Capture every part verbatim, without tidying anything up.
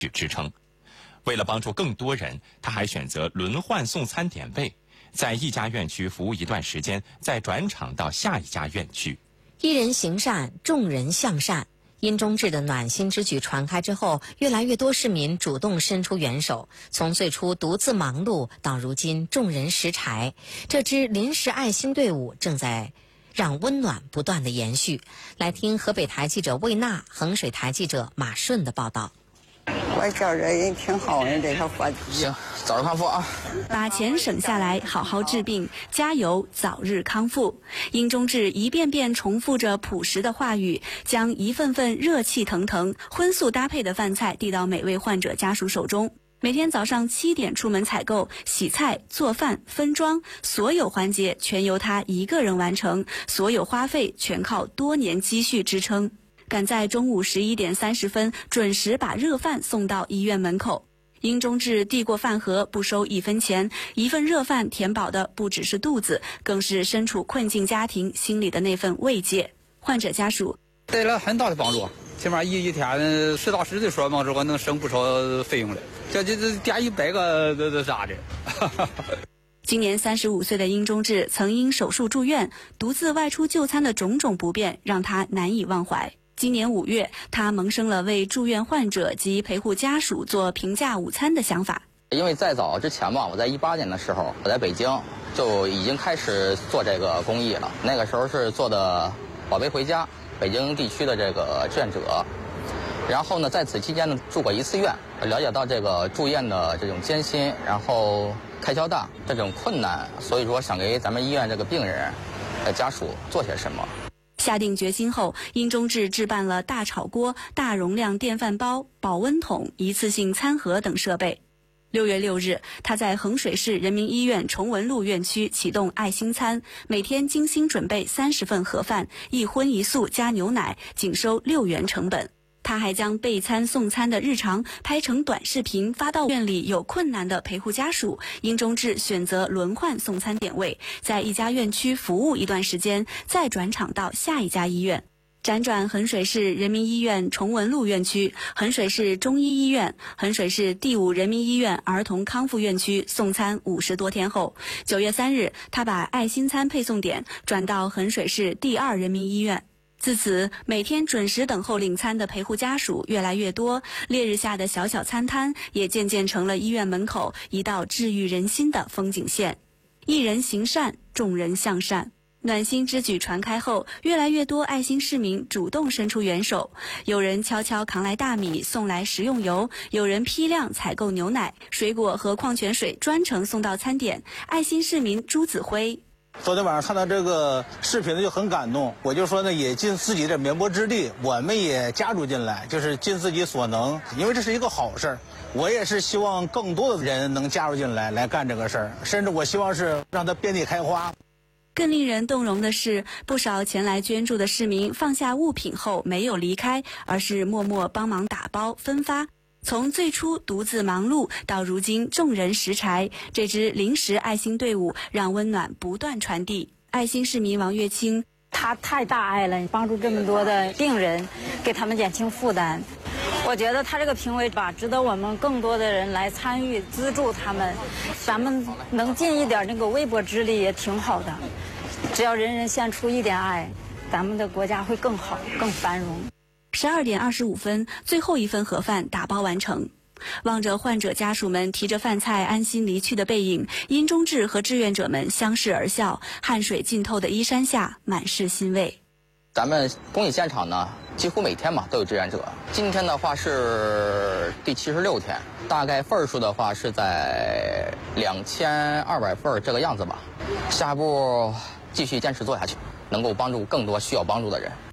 去支撑。为了帮助更多人，他还选择轮换送餐点位，在一家院区服务一段时间，再转场到下一家院区。 一人行善，众人向善。殷中志的暖心之举传开之后，越来越多市民主动伸出援手，从最初独自忙碌到如今众人拾柴，这支临时爱心队伍正在让温暖不断的延续。来听河北台记者魏娜、衡水台记者马顺的报道。 我觉着人挺好的，这个伙计。 行，早日康复啊！ 把钱省下来，好好治病，加油，早日康复。殷中志一遍遍重复着朴实的话语，将一份份热气腾腾、荤素搭配的饭菜递到每位患者家属手中。每天早上七点出门采购、洗菜、做饭、分装，所有环节全由他一个人完成，所有花费全靠多年积蓄支撑。赶在中午十一点三十分准时把热饭送到医院门口。殷中志递过饭盒，不收一分钱，一份热饭填饱的不只是肚子，更是身处困境家庭心里的那份慰藉。患者家属带来很大的帮助，起码一一天实打实的说嘛，这个能省不少费用了。这这这点一百个这这啥的。 今年三十五岁的殷中志曾因手术住院，独自外出就餐的种种不便让他难以忘怀。今年五月，他萌生了为住院患者及陪护家属做平价午餐的想法。 因为在早之前吧，我在一八年的时候，我在北京就已经开始做这个公益了。那个时候是做的宝贝回家，北京地区的这个志愿者。然后呢，在此期间呢，住过一次院，了解到这个住院的这种艰辛，然后开销大这种困难，所以说想给咱们医院这个病人的家属做些什么。 下定决心后，殷中志置办了大炒锅、大容量电饭煲、保温桶、一次性餐盒等设备。六月六日，他在衡水市人民医院崇文路院区启动爱心餐，每天精心准备三十份盒饭，一荤一素加牛奶，仅收六元成本。他还将备餐送餐的日常拍成短视频发到院里有困难的陪护家属。殷中志选择轮换送餐点位，在一家院区服务一段时间，再转场到下一家医院。辗转衡水市人民医院崇文路院区、衡水市中医医院、衡水市第五人民医院儿童康复院区送餐五十多天后，九月三日，他把爱心餐配送点转到衡水市第二人民医院。自此，每天准时等候领餐的陪护家属越来越多，烈日下的小小餐摊也渐渐成了医院门口一道治愈人心的风景线。一人行善，众人向善。暖心之举传开后，越来越多爱心市民主动伸出援手，有人悄悄扛来大米，送来食用油，有人批量采购牛奶、水果和矿泉水，专程送到餐点。爱心市民朱子辉。 昨天晚上看到这个视频呢，就很感动。我就说呢，也尽自己的绵薄之力，我们也加入进来，就是尽自己所能，因为这是一个好事儿。我也是希望更多的人能加入进来，来干这个事儿，甚至我希望是让它遍地开花。 更令人动容的是，不少前来捐助的市民放下物品后没有离开，而是默默帮忙打包分发。从最初独自忙碌到如今众人拾柴，这支临时爱心队伍让温暖不断传递。爱心市民王月清， 他太大爱了，帮助这么多的病人，给他们减轻负担。我觉得他这个评委吧，值得我们更多的人来参与资助他们，咱们能尽一点那个微薄之力也挺好的。只要人人献出一点爱，咱们的国家会更好更繁荣。 十二点二十五分，最后一份盒饭打包完成。望着患者家属们提着饭菜安心离去的背影，殷中志和志愿者们相视而笑，汗水浸透的衣衫下满是欣慰。 咱们公益现场呢，几乎每天嘛都有志愿者。今天的话是第七十六天，大概份数的话是在两千二百份这个样子吧。下一步继续坚持做下去，能够帮助更多需要帮助的人。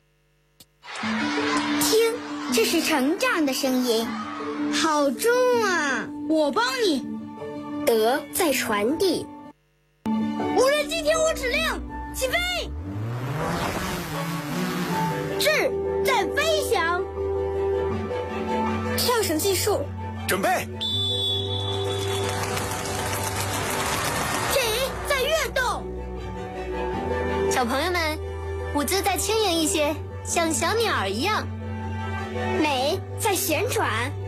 听，这是成长的声音，好重啊！我帮你。德在传递。无人机听我指令，起飞。智在飞翔。跳绳计数， 准备。 体在跃动。小朋友们，舞姿再轻盈一些，像小鸟一样。美在旋转。